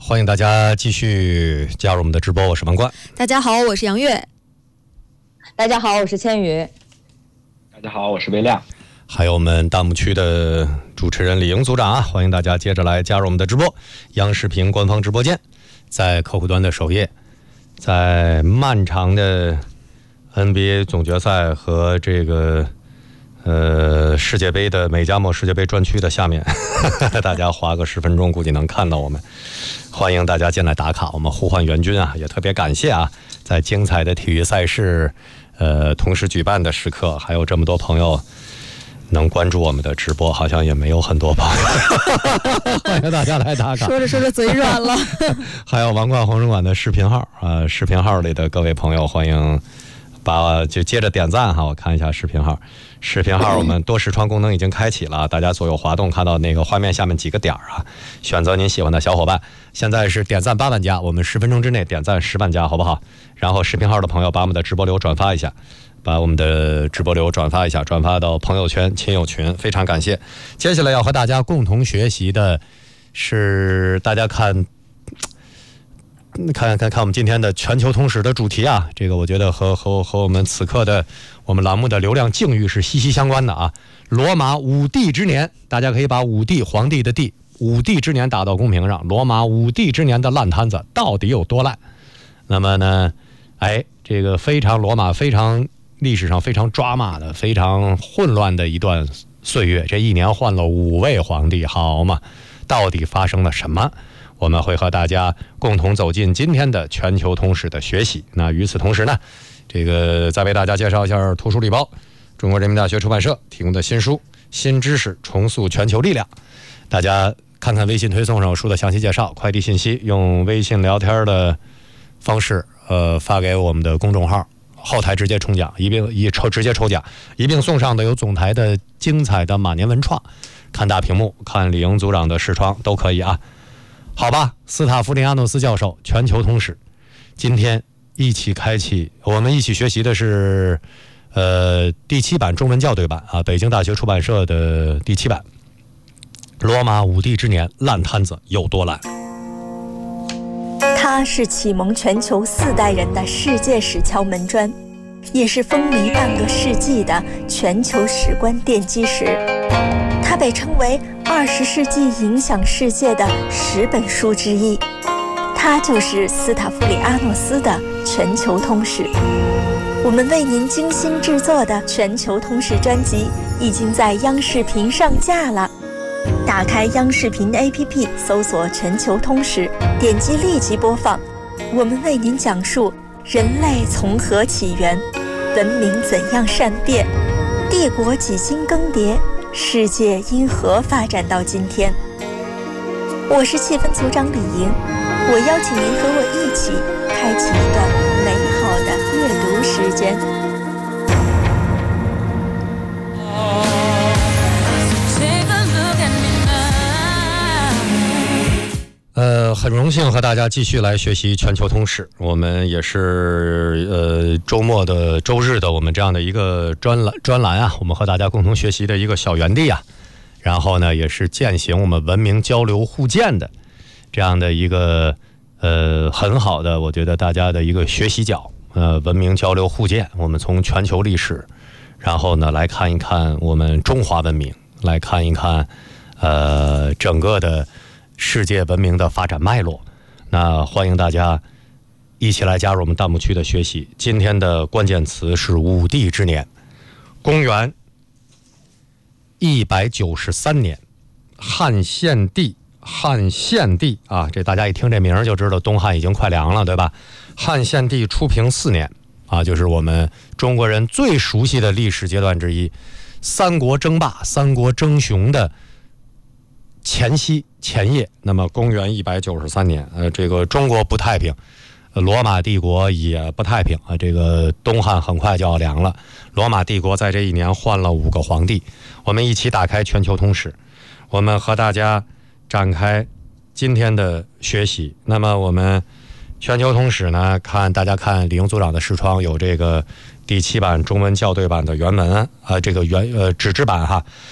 欢迎大家继续加入我们的直播，我是王冠。 大家好，我是杨月。 大家好，我是千羽。 大家好，我是魏亮。 还有我们弹幕区的主持人李莹组长啊，欢迎大家接着来加入我们的直播。央视频官方直播间在客户端的首页，在漫长的 NBA 总决赛和这个世界杯的美加墨世界杯专区的下面大家划个10分钟估计能看到我们，欢迎大家进来打卡，我们呼唤援军啊，也特别感谢啊，在精彩的体育赛事同时举办的时刻，还有这么多朋友能关注我们的直播，好像也没有很多朋友欢迎大家来打卡， 说着说着嘴软了还有王冠红人馆的视频号啊，视频号里的各位朋友欢迎就接着点赞哈，我看一下视频号。视频号我们多视窗功能已经开启了，大家左右滑动看到那个画面下面几个点啊，选择您喜欢的小伙伴。现在是点赞8万加，我们10分钟之内点赞10万加，好不好？然后视频号的朋友把我们的直播流转发一下，把我们的直播流转发一下，转发到朋友圈、亲友群，非常感谢。接下来要和大家共同学习的是，大家看我们今天的全球通史的主题啊，这个我觉得和我们此刻的我们栏目的流量境遇是息息相关的啊。罗马五帝之年，大家可以把五帝皇帝的帝五帝之年打到公屏上，罗马五帝之年的烂摊子到底有多烂？那么呢，这个罗马非常历史上非常抓马的非常混乱的一段岁月，这一年换了5位皇帝，好嘛，到底发生了什么？我们会和大家共同走进今天的全球通史的学习。那与此同时呢，这个再为大家介绍一下图书礼包，中国人民大学出版社提供的新书《新知识重塑全球力量》，大家看看微信推送上有书的详细介绍，快递信息用微信聊天的方式发给我们的公众号，后台直接抽奖，直接抽奖，一并送上的有总台的精彩的马年文创，看大屏幕看李莹组长的视窗都可以啊。好吧，斯塔夫里亚诺斯教授全球通史，今天我们一起学习的是第7版中文校对版啊，北京大学出版社的第7版，罗马五帝之年烂摊子有多烂。 它是启蒙全球4代人的世界史敲门砖，也是风靡半个世纪的全球史观奠基石。它被称为20世纪影响世界的10本书之一，它就是斯塔夫里阿诺斯的全球通史。我们为您精心制作的全球通史专辑已经在央视频上架了，打开央视频 APP 搜索全球通史，点击立即播放。我们为您讲述人类从何起源，文明怎样善变，帝国几经更迭，世界因何发展到今天。我是气氛组长李莹，我邀请您和我一起开启一段美好的阅读时间。 很荣幸和大家继续来学习全球通史，我们也是周末的周日的我们这样的一个专栏啊，我们和大家共同学习的一个小园地啊，然后呢也是践行我们文明交流互鉴的这样的一个很好的我觉得大家的一个学习角，文明交流互鉴，我们从全球历史，然后呢来看一看我们中华文明，来看一看整个的世界文明的发展脉络。那欢迎大家一起来加入我们弹幕区的学习。今天的关键词是五帝之年，公元193年，汉献帝啊，这大家一听这名就知道东汉已经快凉了，对吧？汉献帝初平4年啊，就是我们中国人最熟悉的历史阶段之一，三国争霸、三国争雄的前夜。那么公元193年，这个中国不太平，罗马帝国也不太平啊。这个东汉很快就要凉了，罗马帝国在这一年换了5个皇帝。我们一起打开全球通史，我们和大家展开今天的学习。那么我们全球通史呢，大家看李莹组长的视窗有这个第7版中文校对版的原文这个纸质版哈。